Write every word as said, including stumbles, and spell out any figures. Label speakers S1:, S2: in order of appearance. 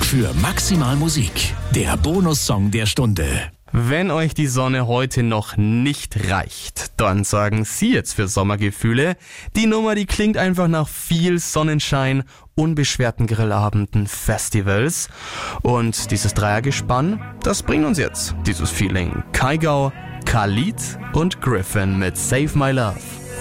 S1: für Maximal Musik, der Bonussong der Stunde.
S2: Wenn euch die Sonne heute noch nicht reicht, dann sagen Sie jetzt für Sommergefühle. Die Nummer, die klingt einfach nach viel Sonnenschein, unbeschwerten Grillabenden, Festivals. Und dieses Dreiergespann, das bringt uns jetzt dieses Feeling. Kygo, Khalid und Griffin mit Save My Love.